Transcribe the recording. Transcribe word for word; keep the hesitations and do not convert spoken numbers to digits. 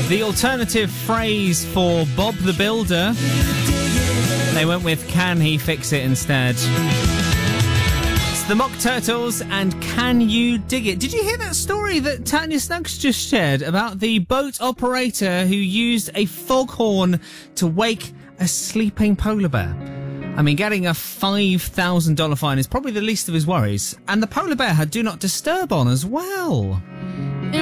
The alternative phrase for Bob the Builder, they went with "Can he fix it" instead. It's the Mock Turtles and "Can you dig it?" Did you hear that story that Tanya Snuggs just shared about the boat operator who used a foghorn to wake a sleeping polar bear? I mean, getting a five thousand dollars fine is probably the least of his worries. And the polar bear had Do Not Disturb on as well.